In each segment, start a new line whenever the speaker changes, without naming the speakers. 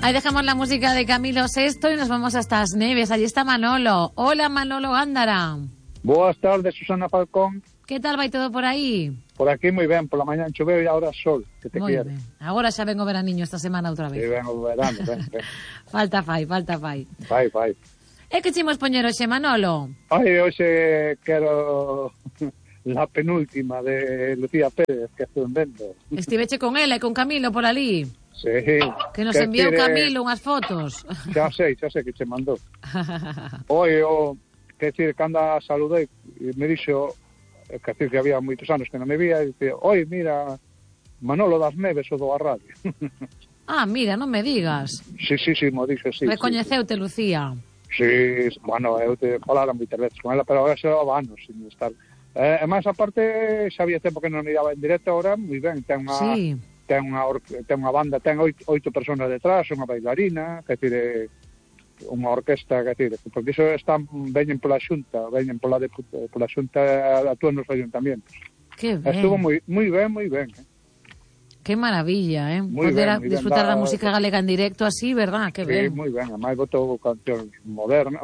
Ahí dejamos la música de Camilo Sesto y nos vamos hasta As Neves. Allí está Manolo. Hola, Manolo Gándara.
Boas tardes, Susana Falcón.
Que tal vai todo por aí?
Por aquí moi ben, pola mañá choveu e agora sol, que te
Moi
quiero.
ben. Agora xa vengo veraniño esta semana outra vez.
Sí, vengo verano, ven.
Falta fai.
Vai.
E que chimos poñer hoxe, Manolo?
Ai, hoxe quero la penúltima de Lucía Pérez, que estuve vendo.
Estiveche con ela e con Camilo por ali.
Sí.
Que nos enviou Camilo unhas fotos.
Xa sei que che mandou. Oi, que decir, cando a saludei, me dixo, que decir que había moitos anos que non me vía, e dice, oi, mira, Manolo das Neves, o do a radio.
Ah, mira, non me digas.
Sí, mo dixo, sí.
Recoñeceute, sí. Lucía.
Sí, bueno, eu te falara moitas veces con ela, pero agora xa leva anos sin estar. E máis aparte, xa había tempo que non iraba en directo, agora moi ben, ten unha banda, ten 8 personas detrás, unha bailarina, que decir, unha orquesta, que decir, porque iso veñen pola Xunta, pola Xunta, actúan nos ayuntamientos.
Que ben.
Estuvo moi ben.
Que maravilla,
Muy
poder
ben,
disfrutar da música galega en directo así, verdad? Que ben.
Sí, moi ben, además botou cancións modernas,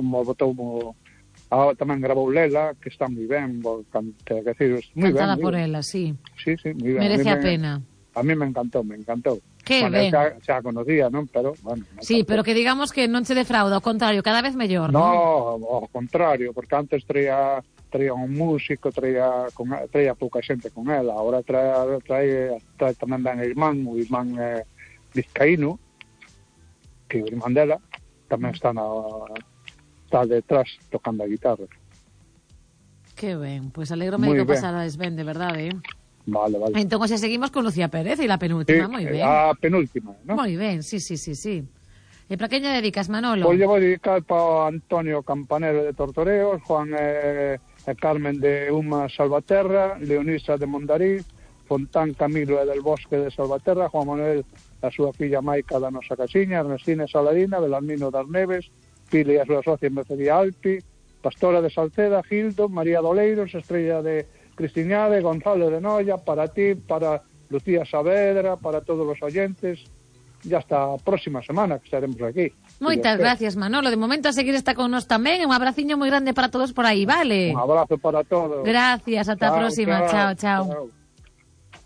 tamén grabou Lela, que está moi ben, que decir, moi ben.
Cantada por ela, sí.
Sí, moi ben.
Merece a pena.
A mí me encantou.
Que
bueno,
ben.
Xa conocía, non? Pero, bueno.
Sí, pero que digamos que non se defrauda, ao contrario, cada vez mellor, non?
No, ao contrario, porque antes traía un músico, traía pouca xente con ela, agora trae tamén ben o irmán vizcaíno, que o irmán dela tamén está detrás tocando a guitarra.
Que ben, pois alegrome de que pasarades ben, de verdade,
Vale.
Entón, xa seguimos con Lucía Pérez e la penúltima, moi ben.
A penúltima, non?
Moi ben, sí. E para que lle dedicas, Manolo?
Pois lle vou dedicar para Antonio Campanero de Tortoreos, Juan e Carmen de Uma Salvaterra, Leonisa de Mondariz, Fontán Camilo e del Bosque de Salvaterra, Juan Manuel a súa filla Maica da nosa casiña, Ernestina Saladina, Belarmino das Neves, Pile e a súa socia Mercería Alpi, Pastora de Salceda, Gildo, María Doleiros, Estrella de Cristiñade, Gonzalo de Noia, para ti, para Lucía Saavedra, para todos os oyentes, e hasta a próxima semana que estaremos aquí.
Moitas gracias, Manolo. De momento a seguir está con nos tamén. Un abraciño moi grande para todos por aí, vale?
Un abrazo para todos.
Gracias, ata a próxima. Chao.